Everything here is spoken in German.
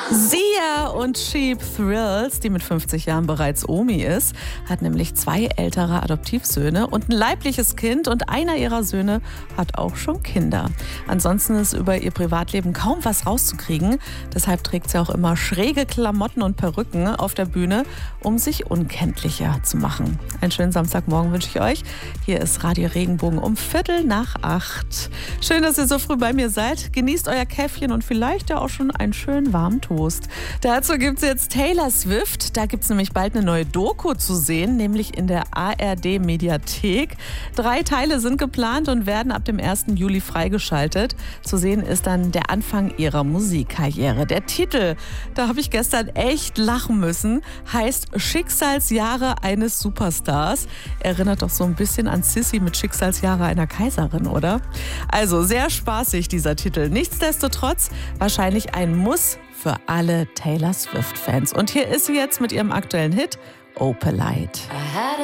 Sia und Cheap Thrills, die mit 50 Jahren bereits Omi ist, hat nämlich 2 ältere Adoptivsöhne und ein leibliches Kind, und einer ihrer Söhne hat auch schon Kinder. Ansonsten ist über ihr Privatleben kaum was rauszukriegen. Deshalb trägt sie auch immer schräge Klamotten und Perücken auf der Bühne, um sich unkenntlicher zu machen. Einen schönen Samstagmorgen wünsche ich euch. Hier ist Radio Regenbogen um 7:45. Schön, dass ihr so früh bei mir seid. Genießt euer Käffchen und vielleicht ja auch schon einen schönen warmen Toast. Dazu gibt es jetzt Taylor Swift. Da gibt es nämlich bald eine neue Doku zu sehen, nämlich in der ARD-Mediathek. 3 Teile sind geplant und werden ab dem 1. Juli freigeschaltet. Zu sehen ist dann der Anfang ihrer Musikkarriere. Der Titel, da habe ich gestern echt lachen müssen, heißt Schicksalsjahre eines Superstars. Erinnert doch so ein bisschen an Sissy mit Schicksalsjahre einer Kaiserin, oder? Also sehr spaßig, dieser Titel. Nichtsdestotrotz wahrscheinlich ein Muss für alle Taylor Swift-Fans. Und hier ist sie jetzt mit ihrem aktuellen Hit Opalite.